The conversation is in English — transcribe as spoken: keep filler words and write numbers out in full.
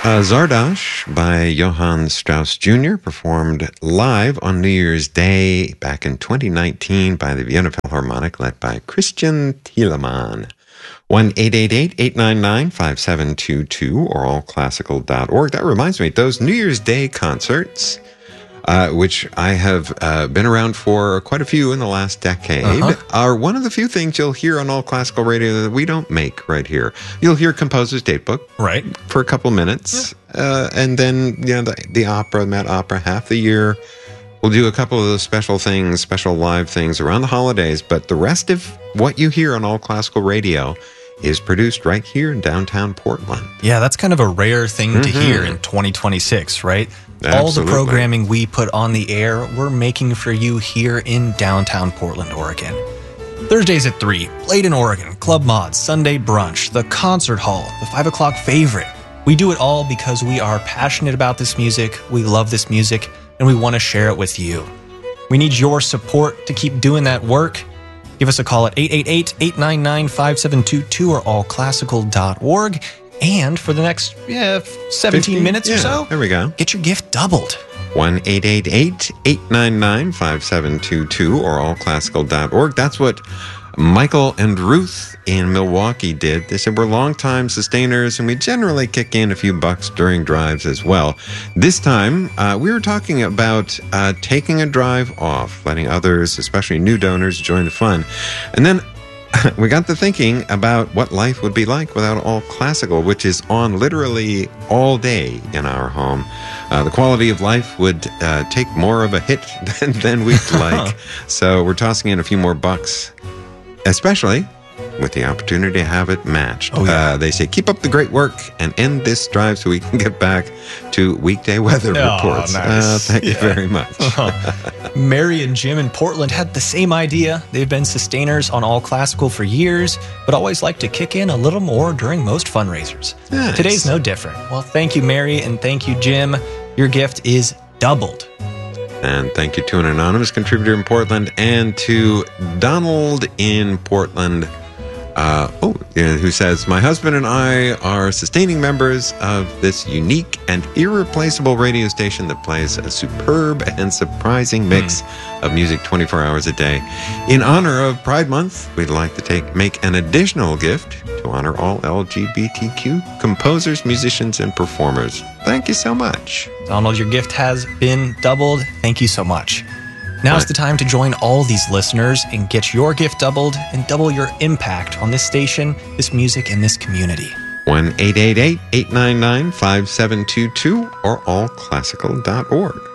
Uh, Zardoz by Johann Strauss Junior performed live on New Year's Day back in twenty nineteen by the Vienna Philharmonic, led by Christian Thielemann. one eight eight eight, eight nine nine, five seven two two or all classical dot org. That reminds me, those New Year's Day concerts, uh, which I have uh, been around for quite a few in the last decade, uh-huh. are one of the few things you'll hear on All Classical Radio that we don't make right here. You'll hear Composer's Datebook right. for a couple minutes, yeah. uh, and then you know the, the opera, Met Opera, half the year. We'll do a couple of those special things, special live things around the holidays, but the rest of what you hear on All Classical Radio is produced right here in downtown Portland. Yeah, that's kind of a rare thing mm-hmm. to hear in twenty twenty-six, right? Absolutely. All the programming we put on the air, we're making for you here in downtown Portland, Oregon. Thursdays at three, Played in Oregon, Club Mods, Sunday Brunch, the Concert Hall, the five o'clock Favorite. We do it all because we are passionate about this music, we love this music, and we want to share it with you. We need your support to keep doing that work. Give us a call at eight eight eight, eight nine nine, five seven two two or all classical dot org. And for the next yeah, seventeen fifteen minutes yeah, or so, there we go. Get your gift doubled. one eight eight eight, eight nine nine, five seven two two or all classical dot org. That's what Michael and Ruth in Milwaukee did. They said we're longtime sustainers and we generally kick in a few bucks during drives as well. This time, uh, we were talking about uh, taking a drive off, letting others, especially new donors, join the fun. And then we got to thinking about what life would be like without All Classical, which is on literally all day in our home. Uh, the quality of life would uh, take more of a hit than, than we'd like. So we're tossing in a few more bucks, especially with the opportunity to have it matched. Oh, yeah. uh, they say, keep up the great work and end this drive so we can get back to weekday weather oh, reports. Nice. Uh, thank yeah. you very much. uh-huh. Mary and Jim in Portland had the same idea. They've been sustainers on All Classical for years, but always like to kick in a little more during most fundraisers. Nice. Today's no different. Well, thank you, Mary, and thank you, Jim. Your gift is doubled. And thank you to an anonymous contributor in Portland and to Donald in Portland, uh, oh, who says, my husband and I are sustaining members of this unique and irreplaceable radio station that plays a superb and surprising mix mm. of music twenty-four hours a day. In honor of Pride Month, we'd like to take make an additional gift to honor all L G B T Q composers, musicians, and performers. Thank you so much. Donald, your gift has been doubled. Thank you so much. Now's the time to join all these listeners and get your gift doubled and double your impact on this station, this music, and this community. one eight eight eight, eight nine nine, five seven two two or all classical dot org.